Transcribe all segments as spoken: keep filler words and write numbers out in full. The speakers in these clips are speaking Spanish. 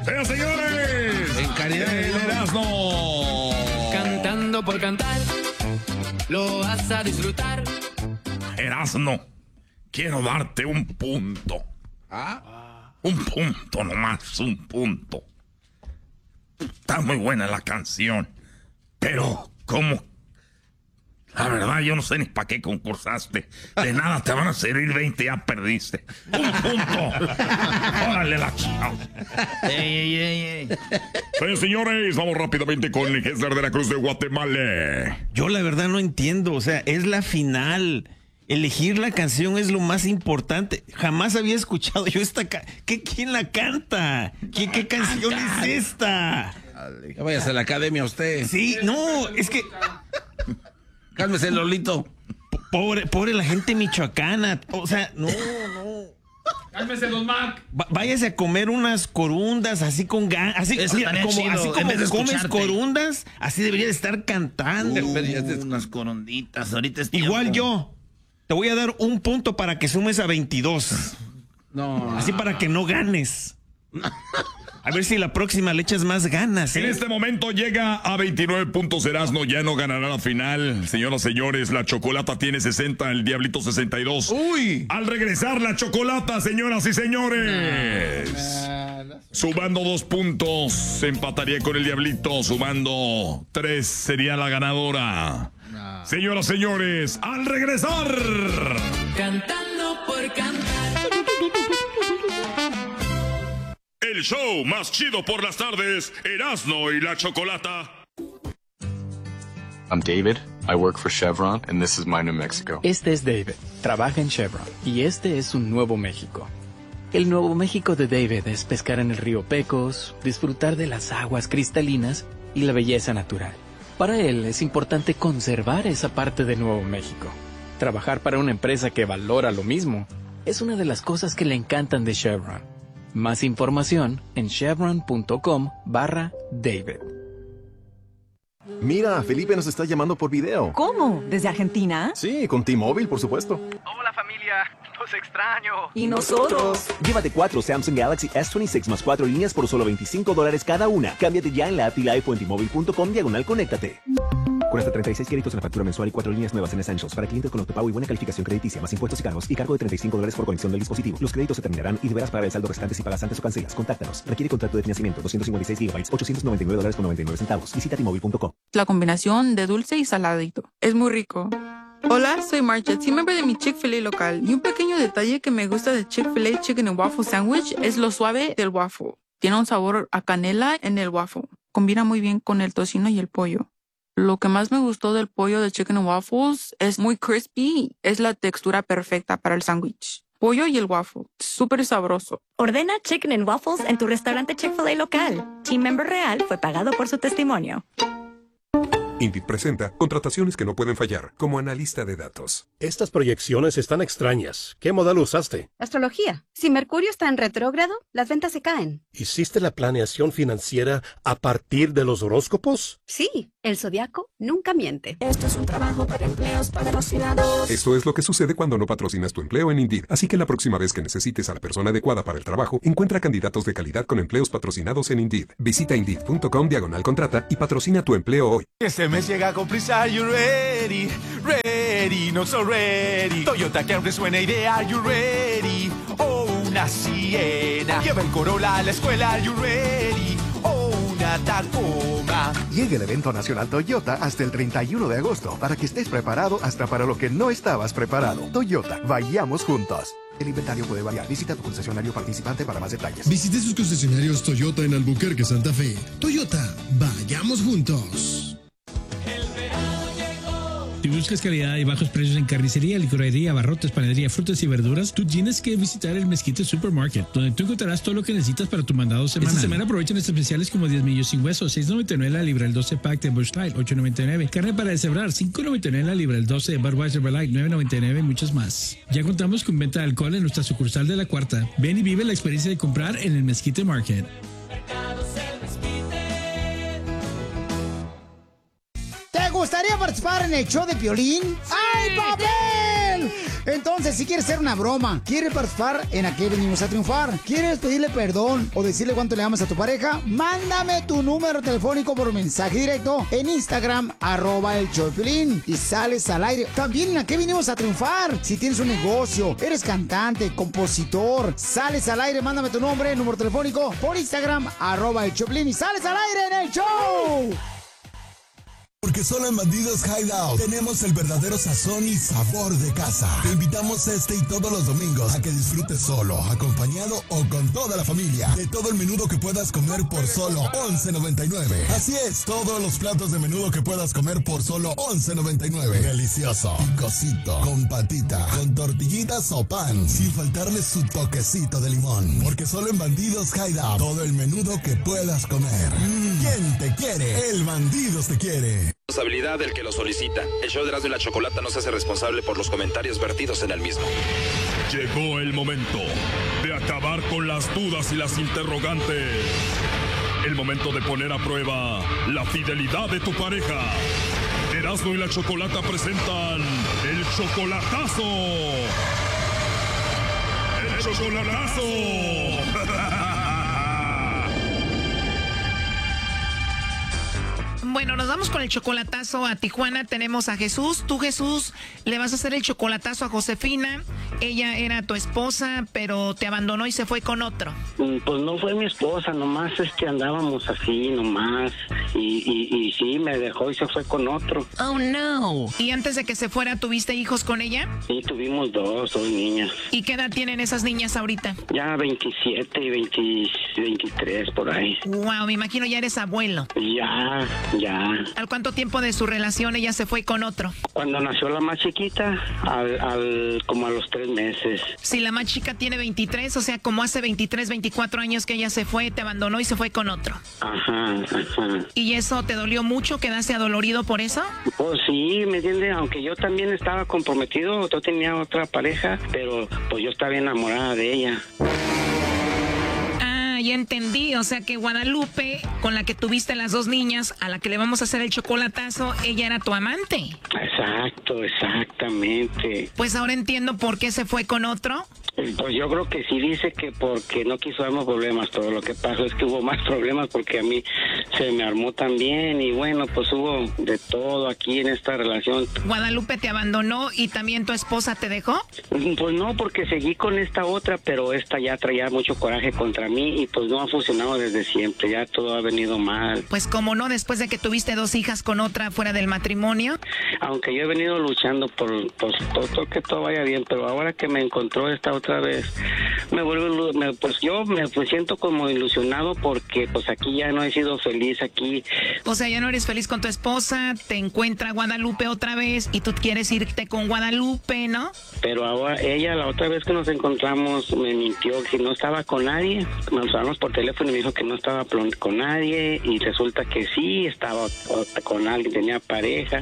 Señoras, señores, en caridad el Erasmo. Cantando por cantar, lo vas a disfrutar. Erasmo, quiero darte un punto. ¿Ah? Un punto nomás, un punto. Está muy buena la canción, pero ¿cómo? La verdad, yo no sé ni para qué concursaste. De nada te van a servir veinte, ya perdiste. ¡Un punto! ¡Órale la chao! ¡Ey, ey, ey, ey! Señores, señores, vamos rápidamente con el César de la Cruz de Guatemala. Yo la verdad no entiendo, o sea, es la final. Elegir la canción es lo más importante. Jamás había escuchado yo esta ca- ¿Qué, ¿Quién la canta? ¿Qué, qué canción es esta? Ya váyase a la academia usted. Sí, no, es que Cálmese, Lolito. pobre, pobre la gente michoacana. O sea, no, no. ¡Cálmese, don Mac! Va- váyase a comer unas corundas así con gan, así, Eso mira, estaría como, chido, así en como vez de comes escucharte. corundas, así debería de estar cantando. Uh, unas coronditas, ahorita es tiempo. Igual yo. Te voy a dar un punto para que sumes a veintidós. No. Así para que no ganes. A ver si la próxima le echas más ganas, ¿eh? En este momento llega a veintinueve puntos Erasmo, ya no ganará la final. Señoras, señores, la Chocolata tiene sesenta, el Diablito sesenta y dos. Uy. Al regresar la Chocolata, señoras y señores. Sumando dos puntos, se empataría con el Diablito. Sumando tres, sería la ganadora. Señoras, señores, al regresar. Cantando por cantar. El show más chido por las tardes, Erasmo y la Chocolata. I'm David. I work for Chevron, and this is my New Mexico. Este es David, trabaja en Chevron, y este es un Nuevo México. El Nuevo México de David es pescar en el río Pecos, disfrutar de las aguas cristalinas y la belleza natural. Para él es importante conservar esa parte de Nuevo México. Trabajar para una empresa que valora lo mismo es una de las cosas que le encantan de Chevron. Más información en chevron.com barra David. Mira, Felipe nos está llamando por video. ¿Cómo? ¿Desde Argentina? Sí, con T-Mobile, por supuesto. Hola familia, los extraño. ¿Y nosotros? Llévate cuatro Samsung Galaxy S veintiséis más cuatro líneas por solo veinticinco dólares cada una. Cámbiate ya en la app Live o en T-Mobile.com diagonal conéctate. Con hasta treinta y seis créditos en la factura mensual y cuatro líneas nuevas en Essentials para clientes con autopago y buena calificación crediticia, más impuestos y cargos y cargo de treinta y cinco dólares por conexión del dispositivo. Los créditos se terminarán y deberás pagar el saldo restante si pagas antes o cancelas. Contáctanos. Requiere contrato de financiamiento doscientos cincuenta y seis gigabytes, ochocientos noventa y nueve dólares con noventa y nueve centavos. Visita T Mobile punto com. La combinación de dulce y saladito. Es muy rico. Hola, soy Marcha, team member de mi Chick-fil-A local. Y un pequeño detalle que me gusta de Chick-fil-A Chicken and Waffle Sandwich es lo suave del waffle. Tiene un sabor a canela en el waffle. Combina muy bien con el tocino y el pollo. Lo que más me gustó del pollo de Chicken and Waffles es muy crispy. Es la textura perfecta para el sándwich. Pollo y el waffle. Súper sabroso. Ordena Chicken and Waffles en tu restaurante Chick-fil-A local. Team member real fue pagado por su testimonio. Indeed presenta contrataciones que no pueden fallar, como analista de datos. Estas proyecciones están extrañas. ¿Qué modelo usaste? Astrología. Si Mercurio está en retrógrado, las ventas se caen. ¿Hiciste la planeación financiera a partir de los horóscopos? Sí, el zodiaco nunca miente. Esto es un trabajo para empleos patrocinados. Esto es lo que sucede cuando no patrocinas tu empleo en Indeed. Así que la próxima vez que necesites a la persona adecuada para el trabajo, encuentra candidatos de calidad con empleos patrocinados en Indeed. Visita Indeed.com diagonal contrata y patrocina tu empleo hoy. Este mes llega con prisa. Are you ready? Ready, not so ready. Toyota que aunque suena idea. Are you ready? Oh, una Siena. Lleva el Corolla a la escuela. Are you ready? Oh, una Tacoma. Llega el evento nacional Toyota hasta el treinta y uno de agosto para que estés preparado hasta para lo que no estabas preparado. Toyota, vayamos juntos. El inventario puede variar. Visita tu concesionario participante para más detalles. Visite sus concesionarios Toyota en Albuquerque, Santa Fe. Toyota, vayamos juntos. Si buscas calidad y bajos precios en carnicería, licorería, abarrotes, panadería, frutas y verduras, tú tienes que visitar el Mezquite Supermarket, donde tú encontrarás todo lo que necesitas para tu mandado semanal. Esta semana aprovechan especiales como diez millos sin hueso, seis noventa y nueve la libra, el doce pack de Busch Light, ocho noventa y nueve. Carne para deshebrar, cinco noventa y nueve la libra, el doce de Budweiser Light, nueve noventa y nueve y muchos más. Ya contamos con venta de alcohol en nuestra sucursal de La Cuarta. Ven y vive la experiencia de comprar en el Mezquite ¿Te gustaría participar en el show de Piolín? Sí, ¡Ay, papel! Entonces, si quieres hacer una broma, quieres participar en ¿A qué venimos a triunfar? ¿Quieres pedirle perdón o decirle cuánto le amas a tu pareja? Mándame tu número telefónico por mensaje directo en Instagram, arroba el show de Piolín, y sales al aire. También en ¿A qué venimos a triunfar? Si tienes un negocio, eres cantante, compositor, sales al aire, mándame tu nombre, número telefónico por Instagram, arroba el show de Piolín, y sales al aire en el show. Porque solo en Bandidos Hideout tenemos el verdadero sazón y sabor de casa. Te invitamos este y todos los domingos a que disfrutes solo, acompañado o con toda la familia de todo el menudo que puedas comer por solo once noventa y nueve. Así es, todos los platos de menudo que puedas comer por solo once noventa y nueve. Delicioso, picosito, con patita, con tortillitas o pan, sin faltarle su toquecito de limón. Porque solo en Bandidos Hideout todo el menudo que puedas comer. ¿Quién te quiere? El Bandidos te quiere. Responsabilidad del que lo solicita. El show de Erasmo y la Chocolata no se hace responsable por los comentarios vertidos en el mismo. Llegó el momento de acabar con las dudas y las interrogantes. El momento de poner a prueba la fidelidad de tu pareja. Erasmo y la Chocolata presentan el chocolatazo. ¡El chocolatazo! Bueno, nos vamos con el chocolatazo a Tijuana. Tenemos a Jesús. Tú, Jesús, le vas a hacer el chocolatazo a Josefina. Ella era tu esposa, pero te abandonó y se fue con otro. Pues no fue mi esposa, nomás es que andábamos así, nomás. Y, y, y sí, me dejó y se fue con otro. Oh, no. ¿Y antes de que se fuera, tuviste hijos con ella? Sí, tuvimos dos, dos niñas. ¿Y qué edad tienen esas niñas ahorita? Ya veintisiete y veinte, veintitrés, por ahí. Wow, me imagino ya eres abuelo. Ya, ya. ¿Al cuánto tiempo de su relación ella se fue con otro? Cuando nació la más chiquita, al, al como a los tres meses. Si la más chica tiene veintitrés, o sea, como hace veintitrés, veinticuatro años que ella se fue, te abandonó y se fue con otro. Ajá, ajá. ¿Y eso te dolió mucho? ¿Quedaste adolorido por eso? Pues sí, ¿me entiendes? Aunque yo también estaba comprometido, yo tenía otra pareja, pero pues yo estaba enamorada de ella. Ya entendí, o sea que Guadalupe, con la que tuviste las dos niñas, a la que le vamos a hacer el chocolatazo, ella era tu amante. Exacto, exactamente. Pues ahora entiendo por qué se fue con otro. Pues yo creo que sí dice que porque no quiso darme problemas, pero lo que pasó es que hubo más problemas porque a mí se me armó también y bueno, pues hubo de todo aquí en esta relación. ¿Guadalupe te abandonó y también tu esposa te dejó? Pues no, porque seguí con esta otra, pero esta ya traía mucho coraje contra mí y pues no ha funcionado desde siempre, ya todo ha venido mal. Pues como no, después de que tuviste dos hijas con otra fuera del matrimonio. Aunque yo he venido luchando por, por, por, por que todo vaya bien, pero ahora que me encontró esta otra otra vez me vuelvo, me, pues yo me pues siento como ilusionado porque pues aquí ya no he sido feliz aquí. O sea, ya no eres feliz con tu esposa, te encuentra Guadalupe otra vez y tú quieres irte con Guadalupe, ¿no? Pero ahora ella la otra vez que nos encontramos me mintió que no estaba con nadie, nos hablamos por teléfono y me dijo que no estaba con nadie y resulta que sí estaba con alguien, tenía pareja.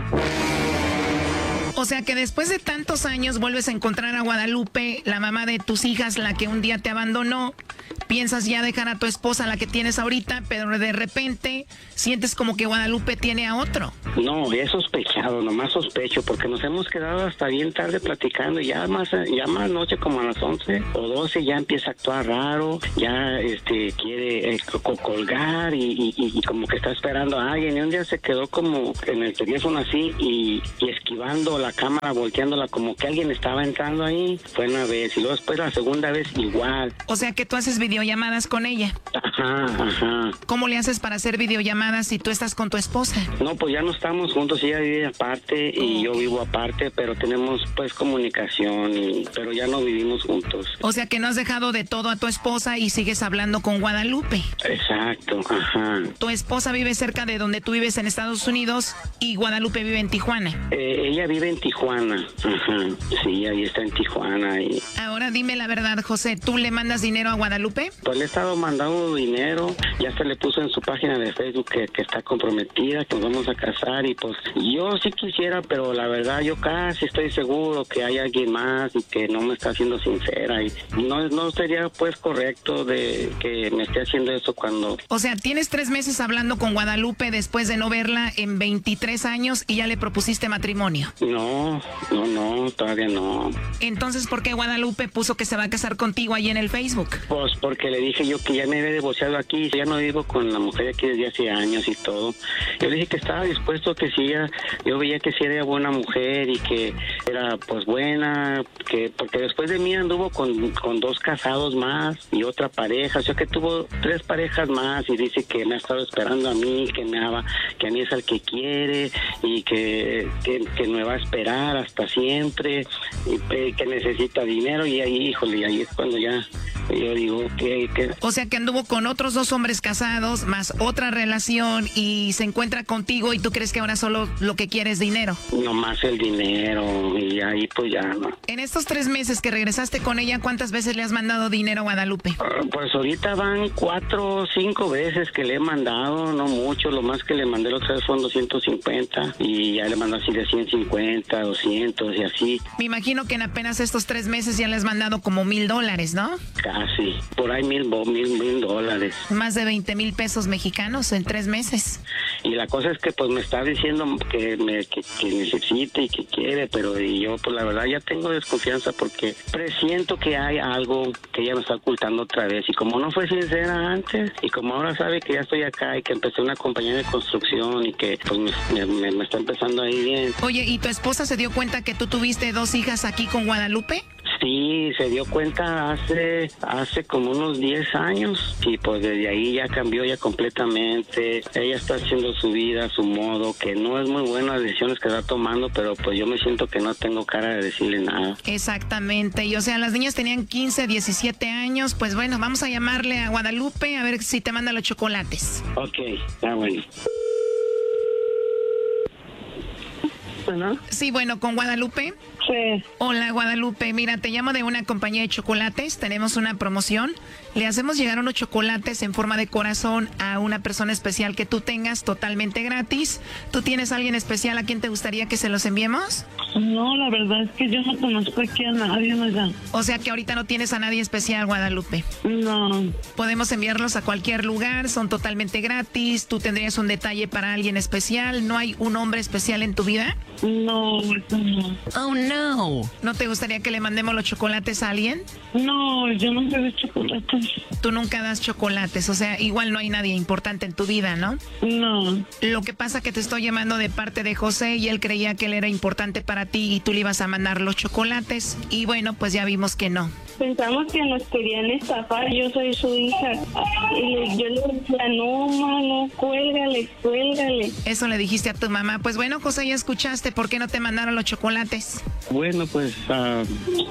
O sea que después de tantos años vuelves a encontrar a Guadalupe, la mamá de tus hijas, la que un día te abandonó. Piensas ya dejar a tu esposa, la que tienes ahorita, pero de repente sientes como que Guadalupe tiene a otro. No, he sospechado, nomás sospecho, porque nos hemos quedado hasta bien tarde platicando y ya más, ya más noche como a las once o doce ya empieza a actuar raro, ya este quiere eh, colgar y, y, y como que está esperando a alguien y un día se quedó como en el teléfono así y, y esquivando la cámara, volteándola como que alguien estaba entrando ahí. Fue una vez y luego después la segunda vez igual. O sea que tú haces videollamadas con ella. Ajá, ajá. ¿Cómo le haces para hacer videollamadas si tú estás con tu esposa? No, pues ya no estamos juntos, ella vive aparte y yo vivo aparte, pero tenemos pues comunicación, y, pero ya no vivimos juntos. O sea que no has dejado de todo a tu esposa y sigues hablando con Guadalupe. Exacto, ajá. Tu esposa vive cerca de donde tú vives en Estados Unidos y Guadalupe vive en Tijuana. Eh, ella vive en Tijuana, ajá. Sí, ahí está en Tijuana. Y... Ahora dime la verdad, José, ¿tú le mandas dinero a Guadalupe? Pues le he estado mandando dinero dinero, ya se le puso en su página de Facebook que, que está comprometida, que nos vamos a casar, y pues yo sí quisiera, pero la verdad yo casi estoy seguro que hay alguien más y que no me está siendo sincera, y no, no sería pues correcto de que me esté haciendo eso cuando... O sea, tienes tres meses hablando con Guadalupe después de no verla en veintitrés años y ya le propusiste matrimonio. No, no, no, todavía no. Entonces, ¿por qué Guadalupe puso que se va a casar contigo ahí en el Facebook? Pues porque le dije yo que ya me había divorciado aquí, ya no vivo con la mujer aquí desde hace años y todo. Yo le dije que estaba dispuesto, que si ella, yo veía que si era buena mujer y que era pues buena, que porque después de mí anduvo con, con dos casados más y otra pareja, o sea que tuvo tres parejas más, y dice que me ha estado esperando a mí, que me ama, que a mí es el que quiere y que, que, que me va a esperar hasta siempre, y que necesita dinero, y ahí, híjole, y ahí es cuando ya yo digo que, que... O sea que anduvo con otros dos hombres casados, más otra relación, y se encuentra contigo, y tú crees que ahora solo lo que quiere es dinero. No más el dinero, y ahí pues ya no. En estos tres meses que regresaste con ella, ¿cuántas veces le has mandado dinero a Guadalupe? Uh, pues ahorita van cuatro o cinco veces que le he mandado, no mucho, lo más que le mandé la otra vez fueron doscientos cincuenta, y ya le mando así de ciento cincuenta, doscientos y así. Me imagino que en apenas estos tres meses ya le has mandado como mil dólares, ¿no? Casi, por ahí mil, mil, mil dólares. Más de veinte mil pesos mexicanos en tres meses. Y la cosa es que pues me está diciendo que, me, que, que necesite y que quiere, pero y yo pues la verdad ya tengo desconfianza porque presiento que hay algo que ella me está ocultando otra vez. Y como no fue sincera antes, y como ahora sabe que ya estoy acá y que empecé una compañía de construcción y que pues me, me, me está empezando a ir bien. Oye, ¿y tu esposa se dio cuenta que tú tuviste dos hijas aquí con Guadalupe? Sí, se dio cuenta hace hace como unos diez años, y pues desde ahí ya cambió ya completamente. Ella está haciendo su vida a su modo, que no es muy buenas decisiones que está tomando, pero pues yo me siento que no tengo cara de decirle nada. Exactamente, y o sea, las niñas tenían quince, diecisiete años, pues bueno, vamos a llamarle a Guadalupe a ver si te manda los chocolates. Ok, está bueno. ¿No? Sí, bueno, ¿con Guadalupe? Sí. Hola, Guadalupe. Mira, te llamo de una compañía de chocolates. Tenemos una promoción. Le hacemos llegar unos chocolates en forma de corazón a una persona especial que tú tengas totalmente gratis. ¿Tú tienes a alguien especial a quien te gustaría que se los enviemos? No, la verdad es que yo no conozco aquí a nadie, ¿verdad? O sea que ahorita no tienes a nadie especial, Guadalupe. No. Podemos enviarlos a cualquier lugar, son totalmente gratis. ¿Tú tendrías un detalle para alguien especial? ¿No hay un hombre especial en tu vida? No, eso no. Oh, no. ¿No te gustaría que le mandemos los chocolates a alguien? No, yo no doy chocolates. Tú nunca das chocolates, o sea, igual no hay nadie importante en tu vida, ¿no? No. Lo que pasa que te estoy llamando de parte de José y él creía que él era importante para ti y tú le ibas a mandar los chocolates y bueno, pues ya vimos que no. Pensamos que nos querían estafar, yo soy su hija. Y yo le decía, no, mano, cuélgale, cuélgale. Eso le dijiste a tu mamá. Pues bueno, José, ya escuchaste, ¿por qué no te mandaron los chocolates? Bueno, pues uh,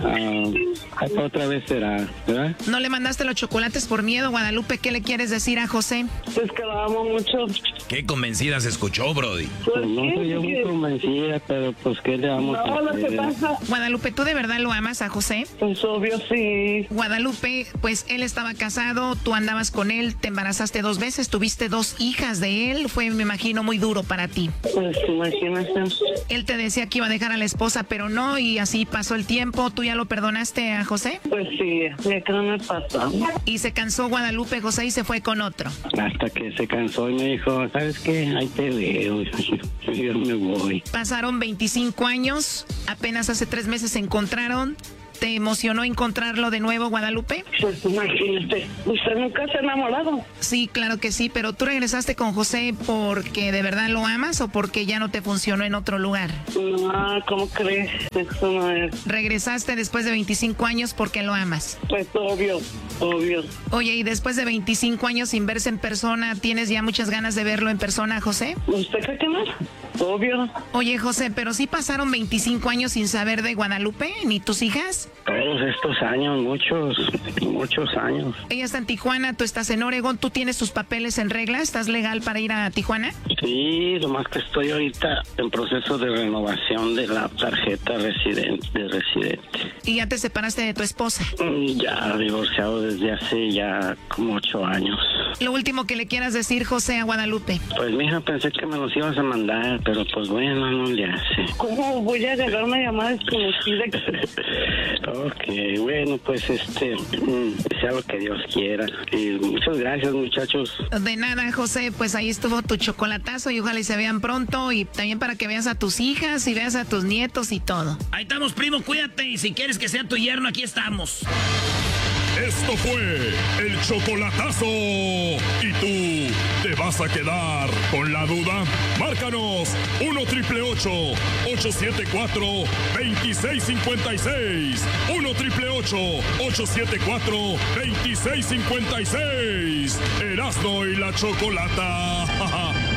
uh, otra vez será, ¿verdad? ¿No le mandaste los chocolates por miedo, Guadalupe? ¿Qué le quieres decir a José? Pues que lo amo mucho. Qué convencida se escuchó, Brody. Pues no soy yo muy convencida, pero pues ¿qué le vamos no, a hacer? Lo que pasa... Guadalupe, ¿tú de verdad lo amas a José? Pues obvio, sí. Guadalupe, pues él estaba casado, tú andabas con él, te embarazaste dos veces, tuviste dos hijas de él, fue, me imagino, muy duro para ti. Pues imagínate. Él te decía que iba a dejar a la esposa, pero no, y así pasó el tiempo. ¿Tú ya lo perdonaste a José? Pues sí, ya que no me pasó. Y se cansó Guadalupe, José, y se fue con otro. Hasta que se cansó y me dijo, ¿sabes qué? Ahí te veo, yo me voy. Pasaron veinticinco años, apenas hace tres meses se encontraron. ¿Te emocionó encontrarlo de nuevo, Guadalupe? Pues imagínate, ¿usted nunca se ha enamorado? Sí, claro que sí, pero ¿tú regresaste con José porque de verdad lo amas o porque ya no te funcionó en otro lugar? No, ¿cómo crees? Eso no es. ¿Regresaste después de veinticinco años porque lo amas? Pues obvio, obvio. Oye, y después de veinticinco años sin verse en persona, ¿tienes ya muchas ganas de verlo en persona, José? ¿Usted cree que no? Obvio. Oye, José, pero sí pasaron veinticinco años sin saber de Guadalupe, ni tus hijas. Todos estos años, muchos, muchos años. Ella está en Tijuana, tú estás en Oregón, ¿tú tienes tus papeles en regla? ¿Estás legal para ir a Tijuana? Sí, lo más que estoy ahorita en proceso de renovación de la tarjeta residente, de residente. ¿Y ya te separaste de tu esposa? Ya, divorciado desde hace ya como ocho años. Lo último que le quieras decir, José, a Guadalupe. Pues, mija, pensé que me los ibas a mandar, pero pues bueno, no le hace. ¿Cómo voy a agarrar una llamada desconocida? Ok, bueno, pues este, sea lo que Dios quiera. Y muchas gracias, muchachos. De nada, José, pues ahí estuvo tu chocolatazo y ojalá y se vean pronto y también para que veas a tus hijas y veas a tus nietos y todo. Ahí estamos, primo, cuídate y si quieres que sea tu yerno, aquí estamos. Esto fue el chocolatazo. ¿Y tú te vas a quedar con la duda? Márcanos uno triple ocho, ocho siete cuatro, dos seis cinco seis. uno triple ocho, ocho siete cuatro, dos seis cinco seis. Erasmo y la Chocolata.